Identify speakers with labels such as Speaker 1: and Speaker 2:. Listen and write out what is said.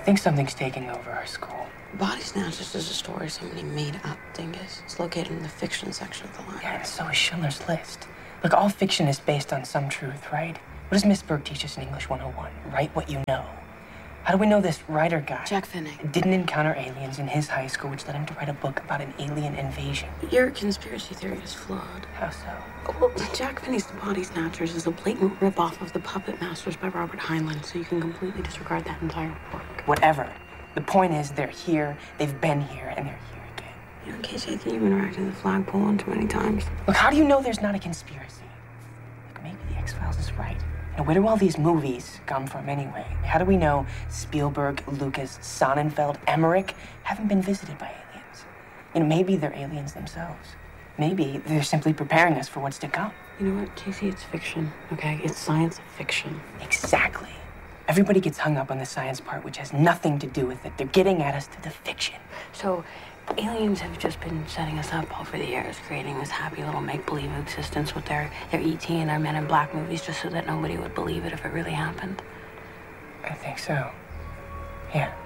Speaker 1: think something's taking over our school.
Speaker 2: Body Snatchers is a story somebody made up, dingus. It's located in the fiction section of the library.
Speaker 1: Yeah, and so is Schindler's List. Look, all fiction is based on some truth, right? What does Miss Berg teach us in English 101? Write what you know. How do we know this writer guy
Speaker 2: Jack Finney
Speaker 1: didn't encounter aliens in his high school, which led him to write a book about an alien invasion?
Speaker 2: Your conspiracy theory is flawed.
Speaker 1: How so?
Speaker 2: Well, Jack Finney's The Body Snatchers is a blatant ripoff of The Puppet Masters by Robert Heinlein, so you can completely disregard that entire work.
Speaker 1: Whatever. The point is, they're here, they've been here, and they're here again.
Speaker 2: You know, Casey, I think you've interacted with the flagpole one too many times.
Speaker 1: Look, how do you know there's not a conspiracy? Look, maybe the X-Files is right. Now, where do all these movies come from anyway? How do we know Spielberg, Lucas, Sonnenfeld, Emmerich haven't been visited by aliens? You know, maybe they're aliens themselves. Maybe they're simply preparing us for what's to come.
Speaker 2: You know what, Casey? It's fiction, okay? It's science fiction.
Speaker 1: Exactly. Everybody gets hung up on the science part, which has nothing to do with it. They're getting at us through the fiction.
Speaker 2: So, aliens have just been setting us up over the years, creating this happy little make-believe existence with their E.T. and their Men in Black movies just so that nobody would believe it if it really happened.
Speaker 1: I think so. Yeah.